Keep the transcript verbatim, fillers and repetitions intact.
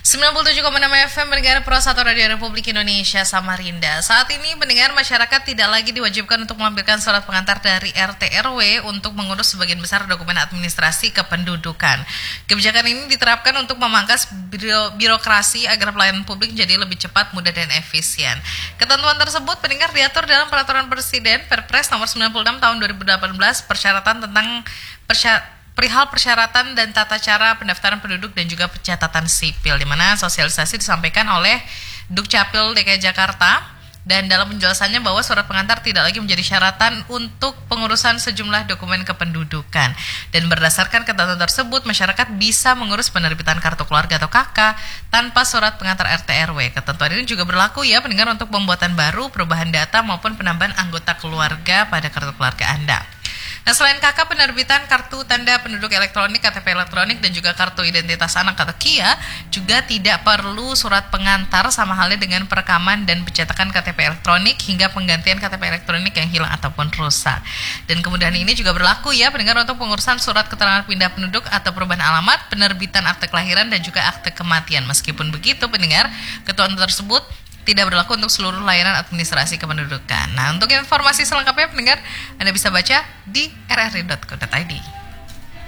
sembilan puluh tujuh koma enam F M mendengar Pro satu Radio Republik Indonesia Samarinda. Saat ini mendengar masyarakat tidak lagi diwajibkan untuk melampirkan surat pengantar dari R T R W untuk mengurus sebagian besar dokumen administrasi kependudukan. Kebijakan ini diterapkan untuk memangkas biro- birokrasi agar pelayanan publik jadi lebih cepat, mudah, dan efisien. Ketentuan tersebut pendengar diatur dalam Peraturan Presiden Perpres nomor sembilan puluh enam tahun dua ribu delapan belas persyaratan tentang persya- perihal persyaratan dan tata cara pendaftaran penduduk dan juga pencatatan sipil, di mana sosialisasi disampaikan oleh Dukcapil D K I Jakarta, dan dalam penjelasannya bahwa surat pengantar tidak lagi menjadi syaratan untuk pengurusan sejumlah dokumen kependudukan. Dan berdasarkan ketentuan tersebut, masyarakat bisa mengurus penerbitan kartu keluarga atau K K tanpa surat pengantar R T R W. Ketentuan ini juga berlaku ya pendengar untuk pembuatan baru, perubahan data maupun penambahan anggota keluarga pada kartu keluarga Anda. Nah, selain K K, penerbitan kartu tanda penduduk elektronik, K T P elektronik, dan juga kartu identitas anak atau K I A juga tidak perlu surat pengantar, sama halnya dengan perekaman dan pencetakan K T P elektronik hingga penggantian K T P elektronik yang hilang ataupun rusak. Dan kemudian ini juga berlaku ya pendengar untuk pengurusan surat keterangan pindah penduduk atau perubahan alamat, penerbitan akte kelahiran, dan juga akte kematian. Meskipun begitu pendengar, ketentuan tersebut tidak berlaku untuk seluruh layanan administrasi kependudukan. Nah, untuk informasi selengkapnya pendengar, Anda bisa baca di r r i dot co dot i d.